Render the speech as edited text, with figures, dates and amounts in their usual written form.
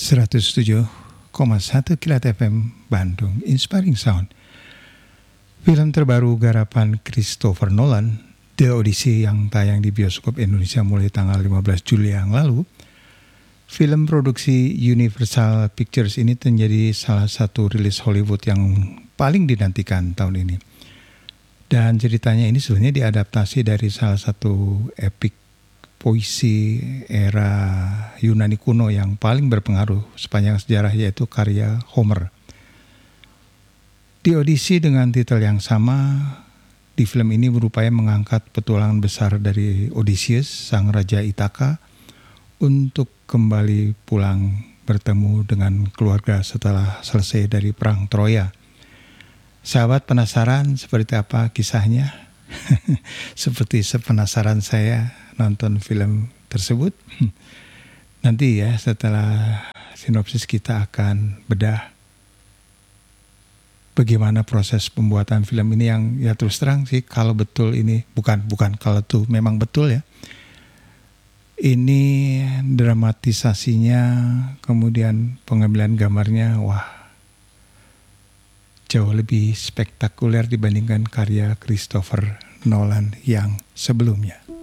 107,1 Kilat FM Bandung Inspiring Sound. Film terbaru garapan Christopher Nolan, The Odyssey, yang tayang di bioskop Indonesia mulai tanggal 15 Juli yang lalu. Film produksi Universal Pictures ini menjadi salah satu rilis Hollywood yang paling dinantikan tahun ini. Dan ceritanya ini sebenarnya diadaptasi dari salah satu epic puisi era Yunani kuno yang paling berpengaruh sepanjang sejarah, yaitu karya Homer. The Odyssey dengan titel yang sama, di film ini berupaya mengangkat petualangan besar dari Odysseus, sang Raja Ithaka, untuk kembali pulang bertemu dengan keluarga setelah selesai dari perang Troya. Sahabat penasaran seperti apa kisahnya? Seperti sepenasaran saya nonton film tersebut. Nanti ya setelah sinopsis kita akan bedah bagaimana proses pembuatan film ini yang ya terus terang sih kalau betul ini bukan kalau tuh memang betul ya. Ini dramatisasinya kemudian pengambilan gambarnya jauh lebih spektakuler dibandingkan karya Christopher Nolan yang sebelumnya.